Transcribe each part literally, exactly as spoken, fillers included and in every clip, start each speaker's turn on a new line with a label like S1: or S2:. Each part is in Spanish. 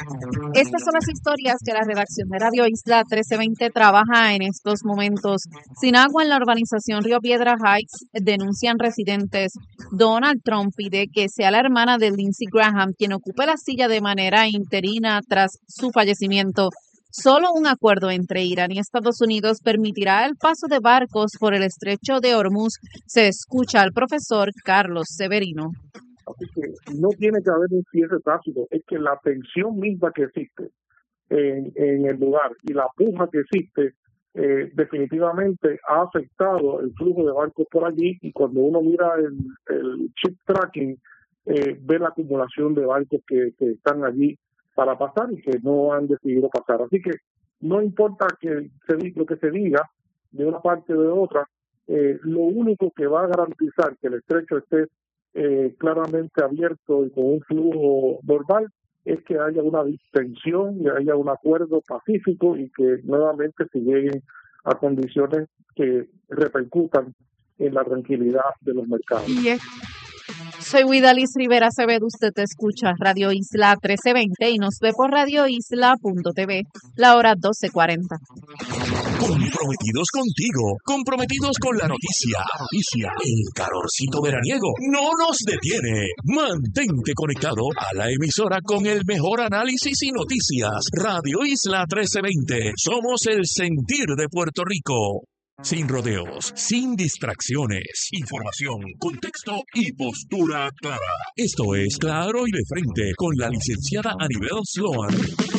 S1: Estas son las historias que la redacción de Radio Isla trece veinte trabaja en estos momentos. Sin agua en la urbanización Río Piedra Heights, denuncian residentes. Donald Trump pide que sea la hermana de Lindsey Graham quien ocupe la silla de manera interina tras su fallecimiento. Solo un acuerdo entre Irán y Estados Unidos permitirá el paso de barcos por el estrecho de Hormuz. Se escucha al profesor Carlos Severino.
S2: Así que no tiene que haber un cierre tácito, es que la tensión misma que existe en, en el lugar y la puja que existe eh, definitivamente ha afectado el flujo de barcos por allí, y cuando uno mira el, el ship tracking eh, ve la acumulación de barcos que, que están allí para pasar y que no han decidido pasar. Así que no importa que se, lo que se diga de una parte o de otra, eh, lo único que va a garantizar que el estrecho esté Eh, claramente abierto y con un flujo normal es que haya una distensión y haya un acuerdo pacífico y que nuevamente se lleguen a condiciones que repercutan en la tranquilidad de los mercados.
S1: Yeah. Soy Widalis Rivera Acevedo, usted te escucha Radio Isla trece veinte y nos ve por radio isla punto t v, la hora doce cuarenta.
S3: Comprometidos contigo, comprometidos con la noticia, noticia, el calorcito veraniego no nos detiene. Mantente conectado a la emisora con el mejor análisis y noticias. Radio Isla trece veinte, somos el sentir de Puerto Rico. Sin rodeos, sin distracciones, información, contexto y postura clara. Esto es Claro y de Frente con la licenciada Anibel Sloan.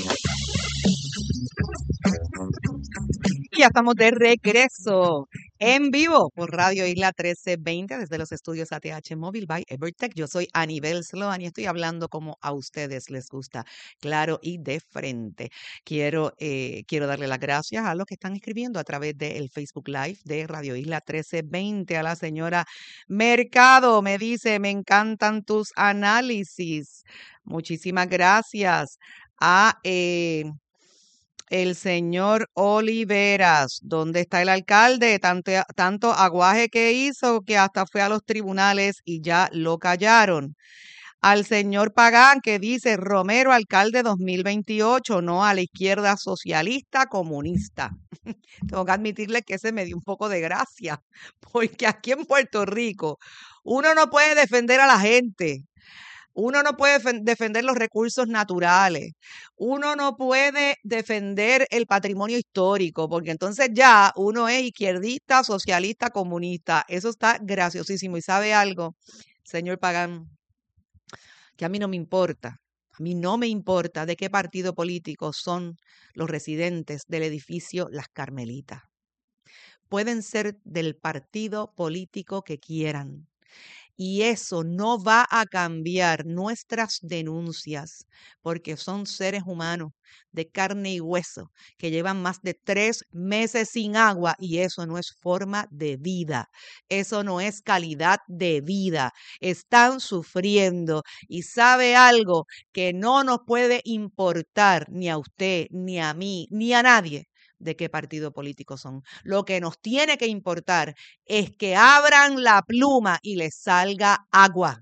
S4: Ya estamos de regreso en vivo por Radio Isla trece veinte desde los estudios A T H Móvil by Evertech. Yo soy Anibel Sloan y estoy hablando como a ustedes les gusta, claro y de frente. Quiero, eh, quiero darle las gracias a los que están escribiendo a través del Facebook Live de Radio Isla trece veinte. A la señora Mercado me dice, me encantan tus análisis. Muchísimas gracias. A... Eh, El señor Oliveras, ¿dónde está el alcalde? Tanto, tanto aguaje que hizo que hasta fue a los tribunales y ya lo callaron. Al señor Pagán que dice Romero, alcalde dos mil veintiocho, no a la izquierda socialista comunista. Tengo que admitirle que ese me dio un poco de gracia, porque aquí en Puerto Rico uno no puede defender a la gente. Uno no puede defender los recursos naturales. Uno no puede defender el patrimonio histórico, porque entonces ya uno es izquierdista, socialista, comunista. Eso está graciosísimo. ¿Y sabe algo, señor Pagán? Que a mí no me importa. A mí no me importa de qué partido político son los residentes del edificio Las Carmelitas. Pueden ser del partido político que quieran. Y eso no va a cambiar nuestras denuncias, porque son seres humanos de carne y hueso que llevan más de tres meses sin agua y eso no es forma de vida, eso no es calidad de vida. Están sufriendo y sabe algo que no nos puede importar ni a usted, ni a mí, ni a nadie. De qué partido político son. Lo que nos tiene que importar es que abran la pluma y les salga agua.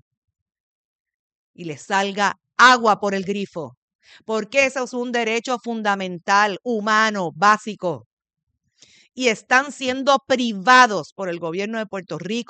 S4: Y les salga agua por el grifo. Porque eso es un derecho fundamental, humano, básico. Y están siendo privados por el gobierno de Puerto Rico